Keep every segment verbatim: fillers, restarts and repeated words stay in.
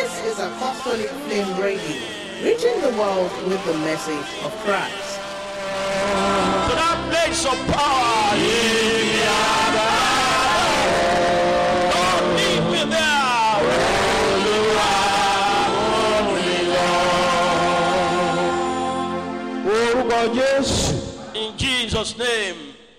This is Apostolic Flame Radio, reaching the world with the message of Christ. To that place of power, Lord, lead me there. In Jesus' name.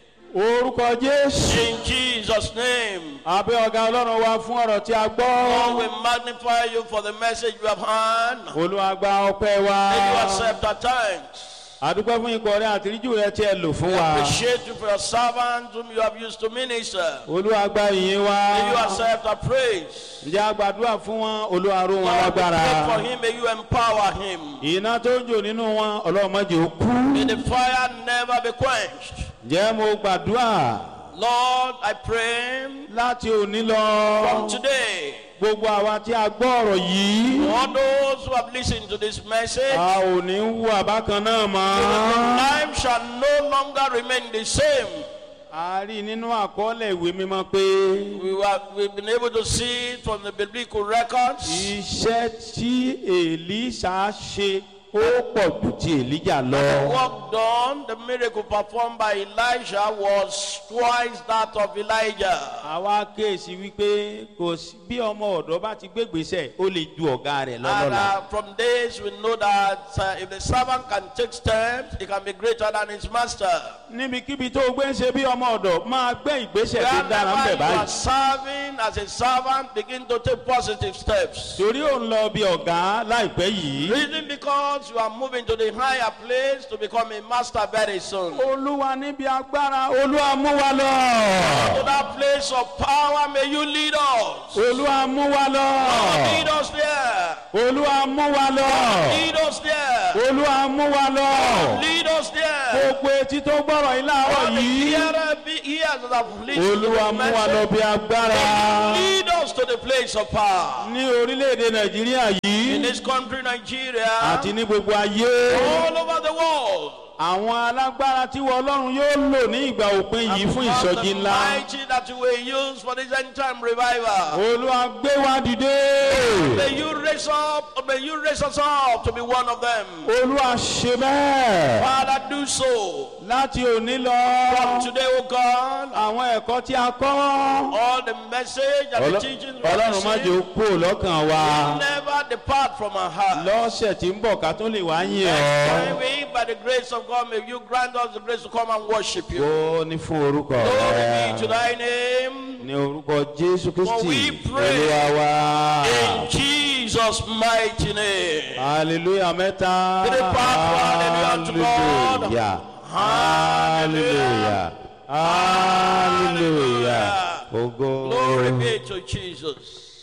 Orúkọ Jésù. In Jesus' name. Àbí ọ̀gá Ọlọ́run wa fún ọ̀rọ̀ tí a gbọ́. Lord, we magnify you for the message you have heard. Olúwa gba ọpẹ́ wa. May you accept our thanks. Àdúpẹ́ fún ikọ̀ rẹ àtìríjù rẹ tí ẹ lò fún We wa. appreciate you for your servants whom you have used to minister. Olúwa gba ìyìn wa. May you accept our praise. Ǹjẹ́ a gbàdúrà fún wọn, Olúwa ró wọn Lord, we lágbára. pray for him. May you empower him. Iná tó ń jò nínú wọn, Ọlọ́run má jẹ́ ó kú. May the fire never be quenched. Ǹjẹ́ mo gbàdúrà Lord, I pray láti òní lọ. from today, Gbogbo àwa tí a gbọ́ ọ̀rọ̀ yìí. all those who have listened to this message, A ò ní wú àbákan náà mọ́. life shall no longer remain the same. A rí nínú àkọọ́lẹ̀ ìwé mímọ́ pé We were, we've been able to see it from the biblical records. iṣẹ́ tí Èlíṣà ṣe ó pọ̀ jù ti Èlíjà lọ. The work done, the miracle performed by Elijah was twice that of Elijah. Àwa kéèsì wípé kò sí bí ọmọ ọ̀dọ́ bá ti gbégbèsè ó lè ju ọ̀gá rẹ̀ And lọ́lọ́la. uh, from this we know that uh, if the servant can take steps, he can be greater than his master. Níbikíbi tó o gbé ń ṣe bí ọmọ ọ̀dọ́ máa gbé ìgbésẹ̀ tó dára ń Wherever bẹ̀ you are báyìí. serving as a servant, begin to take positive steps. Torí ò ń lọ bí ọ̀gá láìpẹ́ yìí. Reason because you are moving to the higher place to become a master very soon. To Olúwa níbi agbára, Olúwa mú wa lọ. that place of power, may you lead us. Olúwa mú wa lọ. Lead us there. Olúwa mú wa lọ. Lead us there. Olúwa mú wa lọ. Lead us there. Gbogbo etí tó gbọ́rọ̀ yìí láàárọ̀ All the yìí. hearer be- ears that have listened to Olúwa the mú wa lọ message, bí agbára. lead us to the place of power. Ní orílẹ̀-èdè Nàìjíríà In yìí this country, Nigeria, àti ní gbogbo ayé. all over the world, Àwọn alágbára tí wọ́n Ọlọ́run yóò lò ní ìgbà òpin yìí fún because ìsọjí the ńlá. mighty that you will use for this end time revival. Olúwa gbé wa dìde. May you raise up, may you raise us up to be one of them. Olúwa ṣe bẹ́ẹ̀. Father, do so. Láti òní lọ. From today, O God, Àwọn ẹ̀kọ́ tí a kọ́. all the message and the teachings we have Ọlọ́run má jẹ́ ó received kúrò lọ́kàn wa. never depart from our heart. Lọ́sẹ̀ tí ń bọ̀ ká tó lè wá yìn Next ọ́. time we, by the grace of God, may you grant us the grace to come and worship you. Ó ní fún orúkọ Glory rẹ̀. be to thy name. Ní orúkọ Jésù For we Kristi, pray Olúwa wa. in Jesus' mighty name. Hallelujah mẹ́ta. Three part, hallelujah unto God. Hallelujah. Hallelujah. Hallelujah. Ògo. Glory be to Jesus.